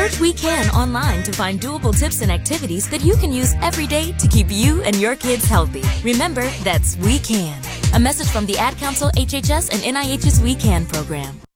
Search We Can online to find doable tips and activities that you can use every day to keep you and your kids healthy. Remember, that's We Can. A message from the Ad Council, HHS, and NIH's We Can program.